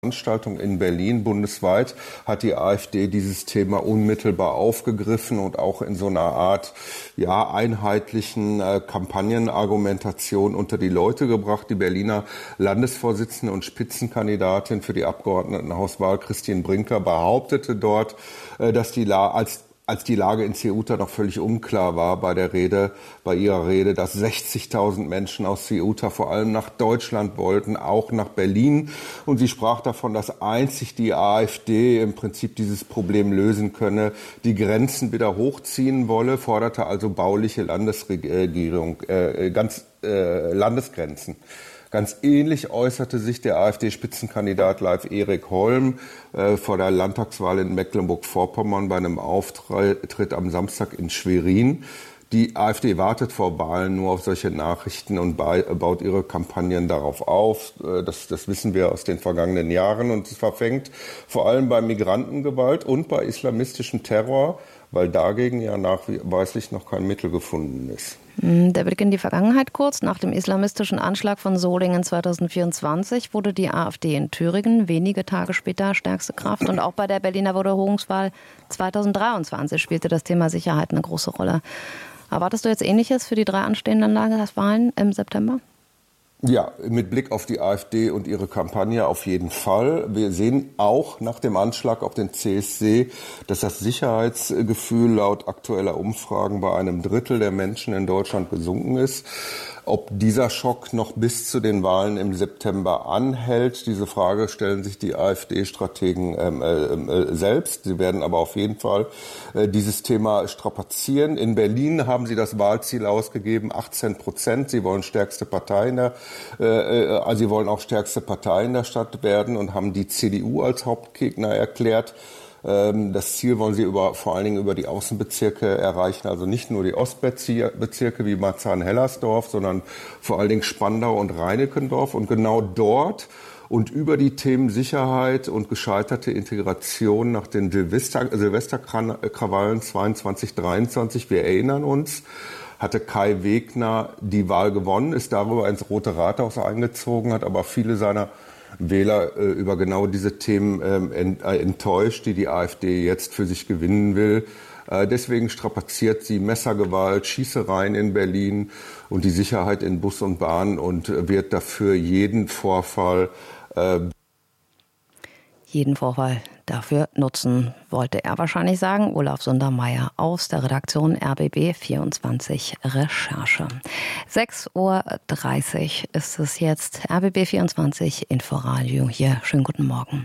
Veranstaltung in Berlin. Bundesweit hat die AfD dieses Thema unmittelbar aufgegriffen und auch in so einer Art einheitlichen Kampagnenargumentation unter die Leute gebracht. Die Berliner Landesvorsitzende und Spitzenkandidatin für die Abgeordnetenhauswahl Christine Brinker behauptete dort, dass als die Lage in Ceuta noch völlig unklar war bei ihrer Rede, dass 60.000 Menschen aus Ceuta vor allem nach Deutschland wollten, auch nach Berlin. Und sie sprach davon, dass einzig die AfD im Prinzip dieses Problem lösen könne, die Grenzen wieder hochziehen wolle, forderte also bauliche Landesgrenzen. Ganz ähnlich äußerte sich der AfD-Spitzenkandidat Leif Erik Holm vor der Landtagswahl in Mecklenburg-Vorpommern bei einem Auftritt am Samstag in Schwerin. Die AfD wartet vor Wahlen nur auf solche Nachrichten und baut ihre Kampagnen darauf auf. Das wissen wir aus den vergangenen Jahren. Und es verfängt vor allem bei Migrantengewalt und bei islamistischem Terror, weil dagegen ja nachweislich noch kein Mittel gefunden ist. Der Blick in die Vergangenheit kurz. Nach dem islamistischen Anschlag von Solingen 2024 wurde die AfD in Thüringen wenige Tage später stärkste Kraft. Und auch bei der Berliner Wiederholungswahl 2023 spielte das Thema Sicherheit eine große Rolle. Erwartest du jetzt Ähnliches für die 3 anstehenden Landtagswahlen im September? Ja, mit Blick auf die AfD und ihre Kampagne auf jeden Fall. Wir sehen auch nach dem Anschlag auf den CSD, dass das Sicherheitsgefühl laut aktueller Umfragen bei einem Drittel der Menschen in Deutschland gesunken ist. Ob dieser Schock noch bis zu den Wahlen im September anhält, diese Frage stellen sich die AfD-Strategen selbst. Sie werden aber auf jeden Fall dieses Thema strapazieren. In Berlin haben sie das Wahlziel ausgegeben, 18%. Sie wollen sie wollen auch stärkste Partei in der Stadt werden und haben die CDU als Hauptgegner erklärt. Das Ziel wollen sie vor allen Dingen über die Außenbezirke erreichen, also nicht nur die Ostbezirke wie Marzahn-Hellersdorf, sondern vor allen Dingen Spandau und Reinickendorf. Und genau dort und über die Themen Sicherheit und gescheiterte Integration nach den Silvesterkrawallen 22/23, wir erinnern uns, hatte Kai Wegner die Wahl gewonnen, ist darüber ins Rote Rathaus eingezogen, hat aber viele seiner Wähler über genau diese Themen enttäuscht, die AfD jetzt für sich gewinnen will. Deswegen strapaziert sie Messergewalt, Schießereien in Berlin und die Sicherheit in Bus und Bahn und wird dafür jeden Vorfall dafür nutzen, wollte er wahrscheinlich sagen. Olaf Sundermeier aus der Redaktion RBB24 Recherche. 6:30 Uhr ist es jetzt. RBB24 Inforadio hier. Schönen guten Morgen.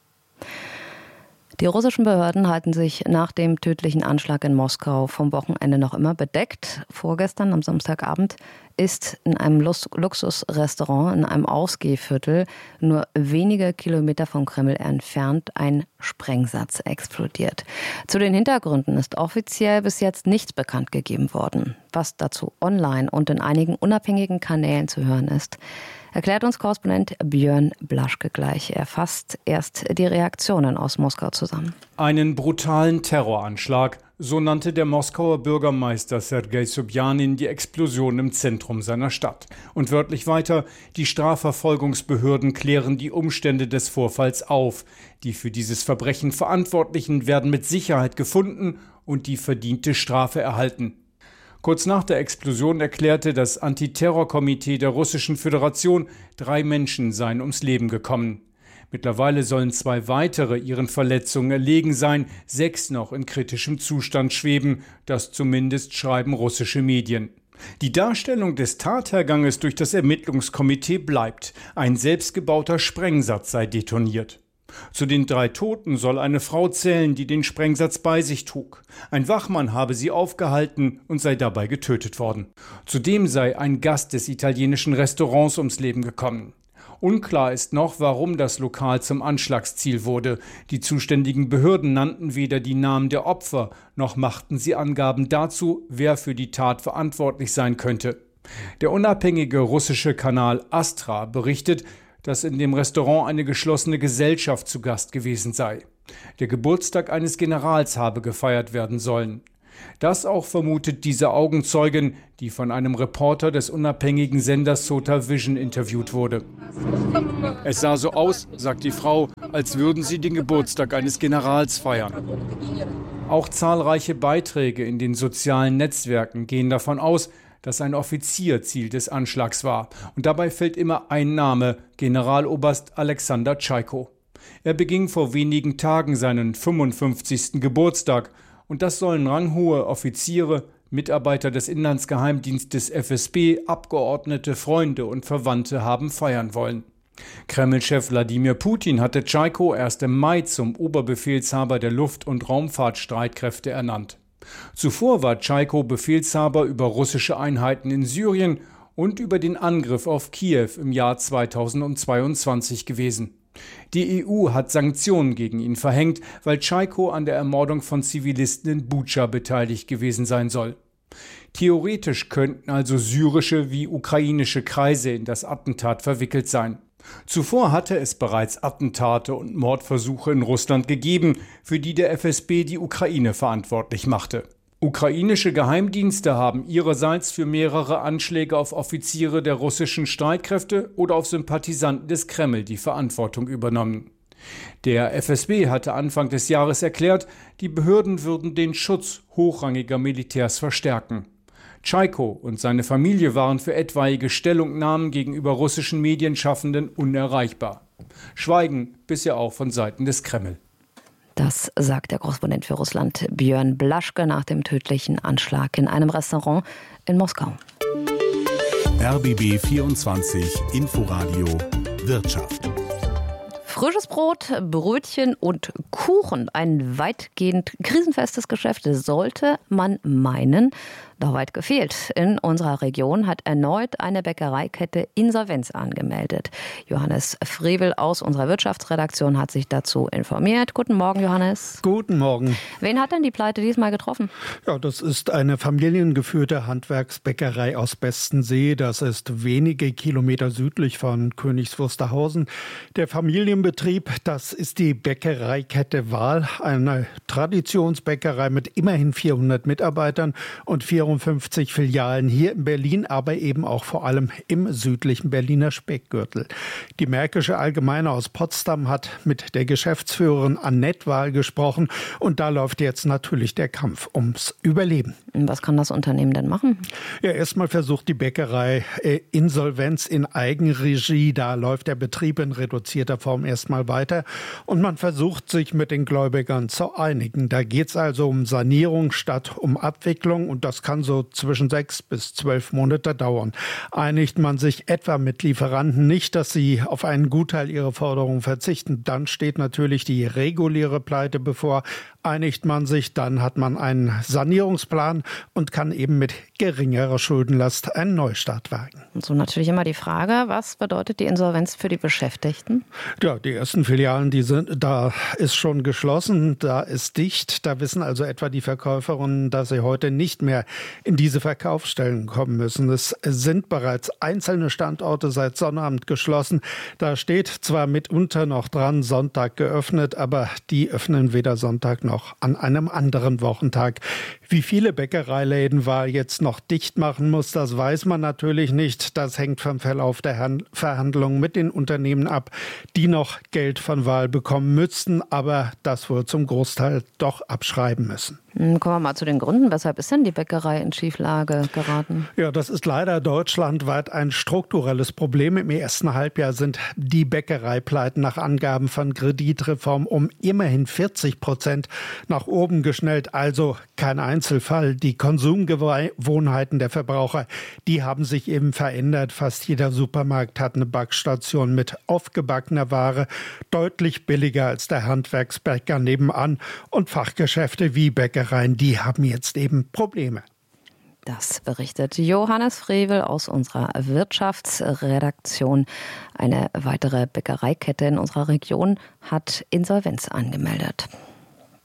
Die russischen Behörden halten sich nach dem tödlichen Anschlag in Moskau vom Wochenende noch immer bedeckt. Vorgestern am Samstagabend ist in einem Luxusrestaurant in einem Ausgehviertel nur wenige Kilometer vom Kreml entfernt ein Sprengsatz explodiert. Zu den Hintergründen ist offiziell bis jetzt nichts bekannt gegeben worden. Was dazu online und in einigen unabhängigen Kanälen zu hören ist, erklärt uns Korrespondent Björn Blaschke gleich. Er fasst erst die Reaktionen aus Moskau zusammen. Einen brutalen Terroranschlag, so nannte der Moskauer Bürgermeister Sergei Sobjanin die Explosion im Zentrum seiner Stadt. Und wörtlich weiter, die Strafverfolgungsbehörden klären die Umstände des Vorfalls auf. Die für dieses Verbrechen Verantwortlichen werden mit Sicherheit gefunden und die verdiente Strafe erhalten. Kurz nach der Explosion erklärte das Antiterrorkomitee der Russischen Föderation, 3 Menschen seien ums Leben gekommen. Mittlerweile sollen 2 weitere ihren Verletzungen erlegen sein, 6 noch in kritischem Zustand schweben, das zumindest schreiben russische Medien. Die Darstellung des Tatherganges durch das Ermittlungskomitee bleibt. Ein selbstgebauter Sprengsatz sei detoniert. Zu den 3 Toten soll eine Frau zählen, die den Sprengsatz bei sich trug. Ein Wachmann habe sie aufgehalten und sei dabei getötet worden. Zudem sei ein Gast des italienischen Restaurants ums Leben gekommen. Unklar ist noch, warum das Lokal zum Anschlagsziel wurde. Die zuständigen Behörden nannten weder die Namen der Opfer, noch machten sie Angaben dazu, wer für die Tat verantwortlich sein könnte. Der unabhängige russische Kanal Astra berichtet, dass in dem Restaurant eine geschlossene Gesellschaft zu Gast gewesen sei. Der Geburtstag eines Generals habe gefeiert werden sollen. Das auch vermutet diese Augenzeugin, die von einem Reporter des unabhängigen Senders Sota Vision interviewt wurde. Es sah so aus, sagt die Frau, als würden sie den Geburtstag eines Generals feiern. Auch zahlreiche Beiträge in den sozialen Netzwerken gehen davon aus, dass ein Offizier Ziel des Anschlags war. Und dabei fällt immer ein Name, Generaloberst Alexander Tschaiko. Er beging vor wenigen Tagen seinen 55. Geburtstag. Und das sollen ranghohe Offiziere, Mitarbeiter des Inlandsgeheimdienstes FSB, Abgeordnete, Freunde und Verwandte haben feiern wollen. Kreml-Chef Wladimir Putin hatte Tschaiko erst im Mai zum Oberbefehlshaber der Luft- und Raumfahrtstreitkräfte ernannt. Zuvor war Tschaiko Befehlshaber über russische Einheiten in Syrien und über den Angriff auf Kiew im Jahr 2022 gewesen. Die EU hat Sanktionen gegen ihn verhängt, weil Tschaiko an der Ermordung von Zivilisten in Butscha beteiligt gewesen sein soll. Theoretisch könnten also syrische wie ukrainische Kreise in das Attentat verwickelt sein. Zuvor hatte es bereits Attentate und Mordversuche in Russland gegeben, für die der FSB die Ukraine verantwortlich machte. Ukrainische Geheimdienste haben ihrerseits für mehrere Anschläge auf Offiziere der russischen Streitkräfte oder auf Sympathisanten des Kreml die Verantwortung übernommen. Der FSB hatte Anfang des Jahres erklärt, die Behörden würden den Schutz hochrangiger Militärs verstärken. Tschaiko und seine Familie waren für etwaige Stellungnahmen gegenüber russischen Medienschaffenden unerreichbar. Schweigen bisher auch von Seiten des Kreml. Das sagt der Korrespondent für Russland Björn Blaschke nach dem tödlichen Anschlag in einem Restaurant in Moskau. RBB 24 Inforadio Wirtschaft. Frisches Brot, Brötchen und Kuchen. Ein weitgehend krisenfestes Geschäft, sollte man meinen. Doch weit gefehlt. In unserer Region hat erneut eine Bäckereikette Insolvenz angemeldet. Johannes Frevel aus unserer Wirtschaftsredaktion hat sich dazu informiert. Guten Morgen, Johannes. Guten Morgen. Wen hat denn die Pleite diesmal getroffen? Ja, das ist eine familiengeführte Handwerksbäckerei aus Bestensee. Das ist wenige Kilometer südlich von Königs Wusterhausen. Der Familienbetrieb, das ist die Bäckereikette Wahl, eine Traditionsbäckerei mit immerhin 400 Mitarbeitern und 54 Filialen hier in Berlin, aber eben auch vor allem im südlichen Berliner Speckgürtel. Die Märkische Allgemeine aus Potsdam hat mit der Geschäftsführerin Annette Wahl gesprochen und da läuft jetzt natürlich der Kampf ums Überleben. Was kann das Unternehmen denn machen? Ja, erstmal versucht die Bäckerei Insolvenz in Eigenregie. Da läuft der Betrieb in reduzierter Form erstmal weiter und man versucht sich mit den Gläubigern zu einigen. Da geht es also um Sanierung statt um Abwicklung und das kann so zwischen 6 bis 12 Monate dauern. Einigt man sich etwa mit Lieferanten nicht, dass sie auf einen Gutteil ihrer Forderungen verzichten, dann steht natürlich die reguläre Pleite bevor. Einigt man sich, dann hat man einen Sanierungsplan und kann eben mit geringerer Schuldenlast einen Neustart wagen. Und so natürlich immer die Frage, was bedeutet die Insolvenz für die Beschäftigten? Ja, die ersten Filialen, da ist schon geschlossen, da ist dicht. Da wissen also etwa die Verkäuferinnen, dass sie heute nicht mehr in diese Verkaufsstellen kommen müssen. Es sind bereits einzelne Standorte seit Sonnabend geschlossen. Da steht zwar mitunter noch dran, Sonntag geöffnet, aber die öffnen weder Sonntag noch an einem anderen Wochentag. Wie viele Bäckereiläden Wahl jetzt noch dicht machen muss, das weiß man natürlich nicht. Das hängt vom Verlauf der Verhandlungen mit den Unternehmen ab, die noch Geld von Wahl bekommen müssten, aber das wohl zum Großteil doch abschreiben müssen. Kommen wir mal zu den Gründen. Weshalb ist denn die Bäckerei in Schieflage geraten? Ja, das ist leider deutschlandweit ein strukturelles Problem. Im ersten Halbjahr sind die Bäckereipleiten nach Angaben von Kreditreform um immerhin 40% nach oben geschnellt. Also kein Einzelfall. Die Konsumgewohnheiten der Verbraucher, die haben sich eben verändert. Fast jeder Supermarkt hat eine Backstation mit aufgebackener Ware, deutlich billiger als der Handwerksbäcker nebenan. Und Fachgeschäfte wie Bäckereien, die haben jetzt eben Probleme. Das berichtet Johannes Frevel aus unserer Wirtschaftsredaktion. Eine weitere Bäckereikette in unserer Region hat Insolvenz angemeldet.